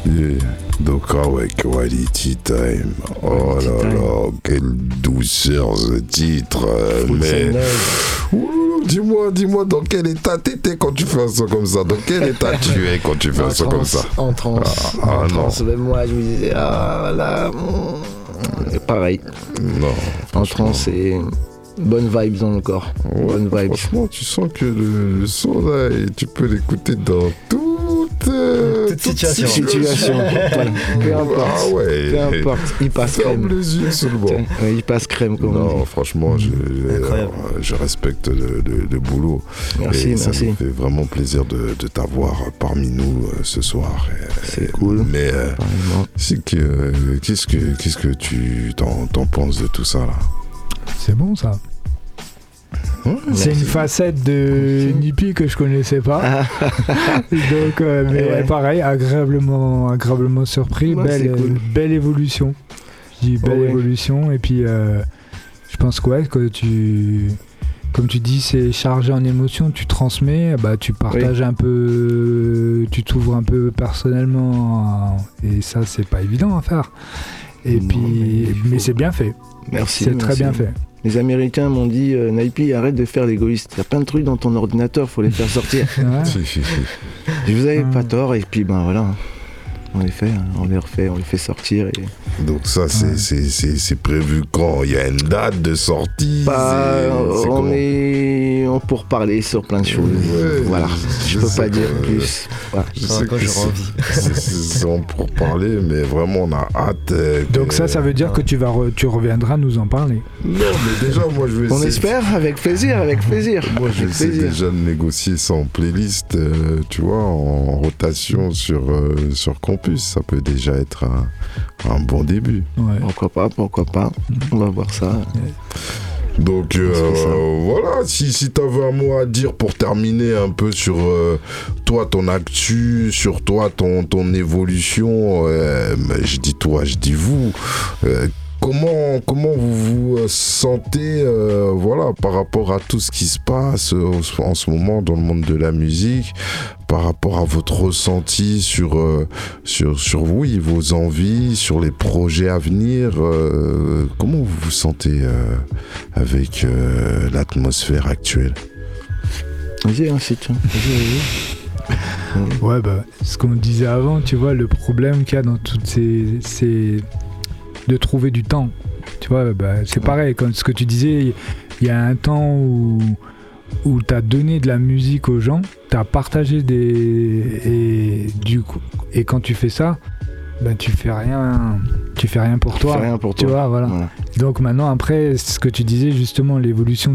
Yeah. Donc, ah ouais, Quality Time. Oh là là, quelle douceur ce titre. Mais. Dis-moi, dans quel état t'étais quand tu fais un son comme ça? Dans quel état tu es quand tu fais un son comme ça? En transe. En transe. Même moi, je me disais, là. Pareil. Non. En transe, c'est. Bonne vibes dans le corps. Ouais, bonne vibes. Franchement, tu sens que le son là, et tu peux l'écouter dans toute situation. Peu importe. Ah ouais. Peu importe. Il passe crème. Les yeux seulement. Il passe crème comme on dit. Non, franchement, je respecte le boulot. Merci, et ça nous fait vraiment plaisir de t'avoir parmi nous ce soir. C'est cool. Mais qu'est-ce que tu t'en penses de tout ça là? C'est bon ça. C'est une facette de Nippy que je connaissais pas. Donc, pareil, agréablement surpris. Belle évolution. Je dis belle évolution. Et puis, je pense que comme tu dis, c'est chargé en émotions. Tu transmets, tu partages un peu, tu t'ouvres un peu personnellement. Et ça, c'est pas évident à faire. Et mais c'est bien fait. Merci. C'est très bien fait. Les Américains m'ont dit Naipi, arrête de faire l'égoïste. Il y a plein de trucs dans ton ordinateur, faut les faire sortir. Je vous avais pas tort, et puis voilà. On les fait, on les refait, on les fait sortir. Donc ça, c'est prévu quand? Il y a une date de sortie? On peut reparler sur plein de choses. Voilà, je peux pas dire plus. Voilà. Je sais que on peut reparler, mais vraiment, on a hâte. Donc ça veut dire que tu reviendras nous en parler. Non, mais déjà, moi, je vais essayer. On espère, avec plaisir. Moi, je vais essayer déjà de négocier ça en playlist, tu vois, en rotation sur Campus. Ça peut déjà être un bon début. Ouais. Pourquoi pas. On va voir ça. Donc voilà, si tu avais un mot à dire pour terminer un peu sur toi, ton actu, sur toi, ton évolution, je dis toi, je dis vous, comment vous vous sentez par rapport à tout ce qui se passe en ce moment dans le monde de la musique, par rapport à votre ressenti sur vos envies, sur les projets à venir, comment vous vous sentez avec l'atmosphère actuelle? Vas-y, c'est tout. Ouais, ce qu'on disait avant, tu vois, le problème qu'il y a dans toutes ces de trouver du temps, tu vois, c'est pareil, comme ce que tu disais, il y a un temps où tu as donné de la musique aux gens, tu as partagé et quand tu fais ça, tu fais rien pour toi, tu vois, voilà. Donc maintenant, après, ce que tu disais justement, l'évolution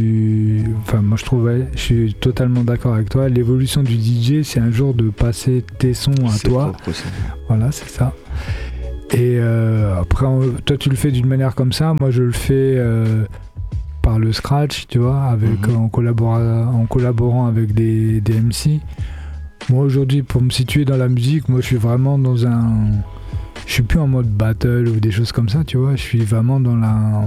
moi je suis totalement d'accord avec toi, l'évolution du DJ, c'est un jour de passer tes sons à toi, voilà, c'est ça. Et après, toi tu le fais d'une manière comme ça, moi je le fais par le scratch, tu vois, en collaborant avec des MC. Moi aujourd'hui, pour me situer dans la musique, moi je suis vraiment je suis plus en mode battle ou des choses comme ça, tu vois, je suis vraiment dans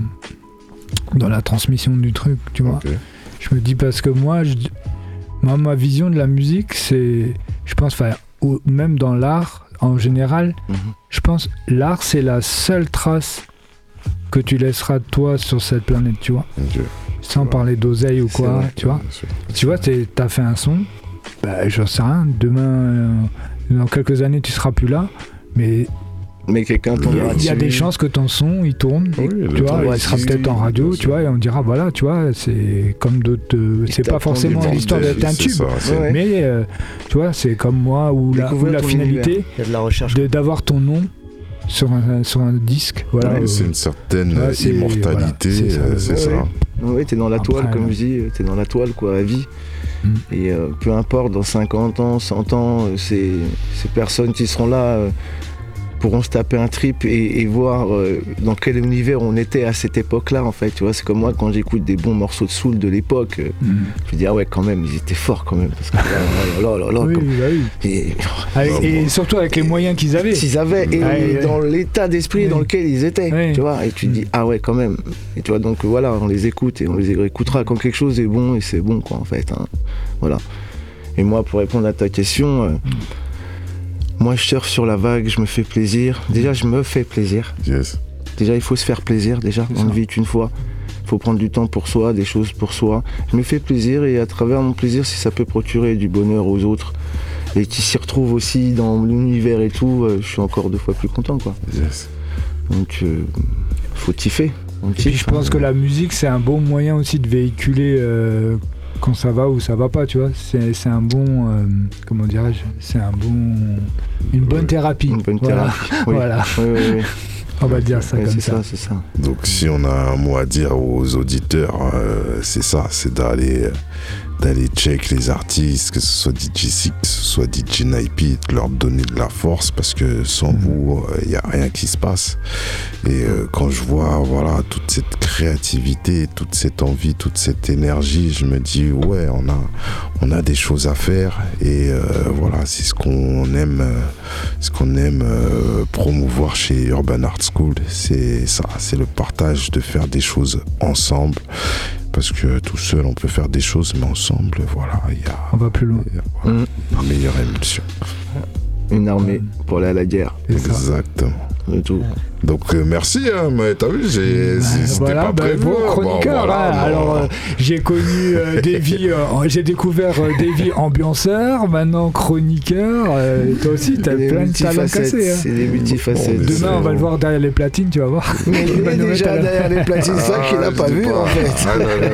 la transmission du truc, tu vois. Okay. Je me dis parce que moi, ma vision de la musique, c'est, je pense, même dans l'art, en général, je pense l'art c'est la seule trace que tu laisseras toi sur cette planète, tu vois. Sans parler d'oseille ou quoi, tu vois. Tu vois, t'as fait un son, j'en sais rien, demain, dans quelques années tu seras plus là, mais quelqu'un tombera dessus. Il y a des chances que ton son il tourne, tu vois, il sera peut-être en radio, tu vois, et on dira voilà, tu vois, c'est comme d'autres, c'est pas forcément l'histoire d'être un tube, mais tu vois, c'est comme moi où la finalité d'avoir ton nom sur un disque, voilà. C'est une certaine immortalité, c'est ça. Oui, t'es dans la toile, comme je dis, t'es dans la toile, quoi, à vie. Et peu importe, dans 50 ans, 100 ans, ces personnes qui seront là pourront se taper un trip et voir dans quel univers on était à cette époque-là, en fait. Tu vois, c'est comme moi, quand j'écoute des bons morceaux de soul de l'époque, je me dis, ah ouais, quand même, ils étaient forts, quand même. Parce que et surtout avec les moyens qu'ils avaient. Et dans l'état d'esprit dans lequel ils étaient, tu vois. Et tu te dis, ah ouais, quand même. Et tu vois, donc voilà, on les écoute et on les écoutera quand quelque chose est bon, et c'est bon, quoi, en fait. Hein. Voilà. Et moi, pour répondre à ta question... Moi, je surfe sur la vague, je me fais plaisir. Déjà, je me fais plaisir. Yes. Déjà, il faut se faire plaisir, déjà. On ne vit qu'une fois. Il faut prendre du temps pour soi, des choses pour soi. Je me fais plaisir et à travers mon plaisir, si ça peut procurer du bonheur aux autres et qui s'y retrouvent aussi dans l'univers et tout, je suis encore 2 fois plus content, quoi. Yes. Donc, faut kiffer. Et puis je pense que la musique, c'est un bon moyen aussi de véhiculer quand ça va ou ça va pas, tu vois. C'est un bon, comment dirais-je, une bonne thérapie. Une bonne thérapie, oui. Voilà. Oui. On va dire ça comme ça. C'est ça. Donc si on a un mot à dire aux auditeurs, c'est ça, c'est d'aller check les artistes, que ce soit DJ Six, que ce soit DJ Naipi, de leur donner de la force parce que sans vous, il n'y a rien qui se passe. Et quand je vois toute cette créativité, toute cette envie, toute cette énergie, je me dis ouais, on a des choses à faire et c'est ce qu'on aime promouvoir chez Urban Art School, c'est ça, c'est le partage, de faire des choses ensemble. Parce que tout seul on peut faire des choses, mais ensemble, on va plus loin. Une meilleure émulsion. Une armée pour aller à la guerre. Exactement. Et tout. Donc merci, mais t'as vu, c'était pas prévu. Chroniqueur, alors j'ai connu Davy, j'ai découvert Davy ambianceur, maintenant chroniqueur. Toi aussi, t'as plein de talents cassés. C'est des multifacettes. Demain, on va le voir derrière les platines, tu vas voir. Mais il est déjà derrière les platines, ça qu'il n'a pas vu en fait.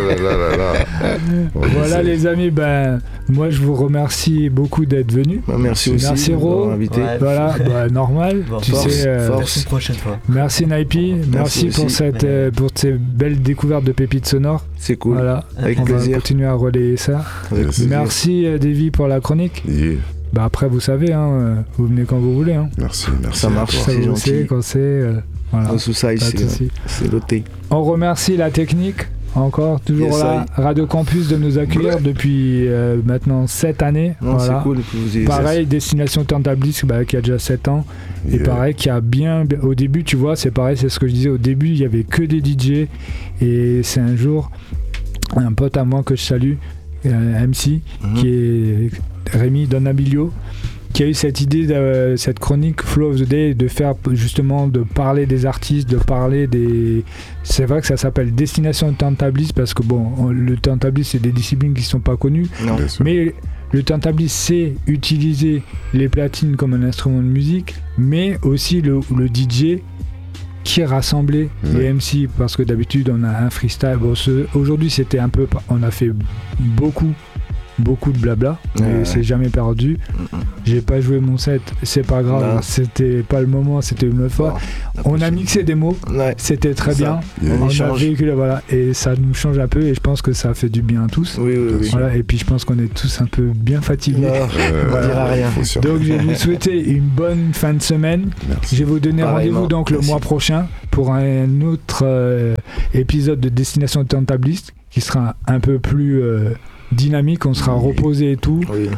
Voilà les amis, moi je vous remercie beaucoup d'être venus. Merci aussi. Merci Ro. Voilà, normal. Bon, tu sais. Une prochaine fois. Merci Naipi, merci pour ces belles découvertes de pépites sonores. C'est cool. Voilà, avec on plaisir. va continuer à relayer ça. Merci Davy pour la chronique. Yeah. Après vous savez, vous venez quand vous voulez. Merci. Ça marche, ça vous sait quand c'est. Voilà. Sous ça ici, c'est noté. On remercie la technique. Encore, toujours là, Radio Campus de nous accueillir depuis maintenant 7 années. Non, voilà. c'est cool que vous ayez pareil, Destination Turntablisque qui a déjà 7 ans. Et pareil, qui a bien. Au début, tu vois, c'est pareil, c'est ce que je disais. Au début, il n'y avait que des DJ. Et c'est un jour, un pote à moi que je salue, un MC, qui est Rémi Donabilio, qui a eu cette idée, cette chronique Flow of the Day, de faire justement, de parler des artistes, de parler des... C'est vrai que ça s'appelle Destination Turntablisque parce que le turntablisme, c'est des disciplines qui ne sont pas connues. Non. Mais le turntablisme, c'est utiliser les platines comme un instrument de musique, mais aussi le DJ qui rassemblait les MC, parce que d'habitude on a un freestyle. Aujourd'hui c'était un peu... On a fait beaucoup de blabla, mais c'est jamais perdu. J'ai pas joué mon set, c'est pas grave, c'était pas le moment, c'était une autre fois. On a mixé des mots, c'était très bien. On a véhiculé, et ça nous change un peu, et je pense que ça fait du bien à tous. Oui. Et puis je pense qu'on est tous un peu bien fatigués. On dira rien. Donc je vais vous souhaiter une bonne fin de semaine. Merci. Je vais vous donner rendez-vous donc le mois prochain pour un autre épisode de Destination Turntabliste qui sera un peu plus dynamique, on sera reposé et tout.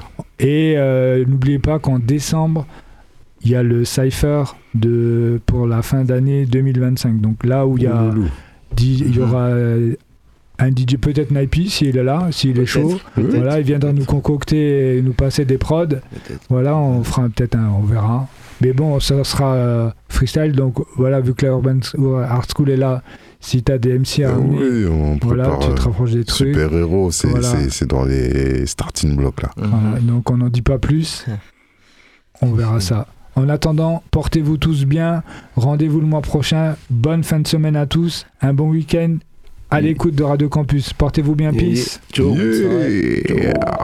Et n'oubliez pas qu'en décembre, il y a le Cypher pour la fin d'année 2025. Donc là où il y aura un DJ, peut-être Naipi s'il est là, s'il est chaud. Voilà, il viendra nous concocter et nous passer des prods. Voilà, on fera peut-être on verra. Mais bon, ça sera freestyle. Donc voilà, vu que la Urban Art School est là, si t'as des MC à amener, tu te rapproches des trucs. Super héros, c'est dans les starting blocks là. Voilà, donc on n'en dit pas plus. On verra ça. En attendant, portez-vous tous bien. Rendez-vous le mois prochain. Bonne fin de semaine à tous. Un bon week-end. À l'écoute de Radio Campus. Portez-vous bien. Peace. Yeah.